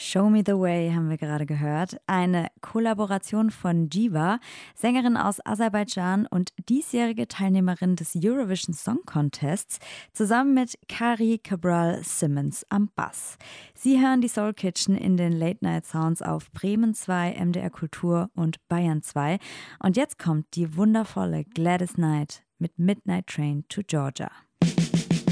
Show Me the Way haben wir gerade gehört. Eine Kollaboration von Jiva, Sängerin aus Aserbaidschan und diesjährige Teilnehmerin des Eurovision Song Contests, zusammen mit Kari Cabral Simmons am Bass. Sie hören die Soul Kitchen in den Late Night Sounds auf Bremen 2, MDR Kultur und Bayern 2. Und jetzt kommt die wundervolle Gladys Knight mit Midnight Train to Georgia.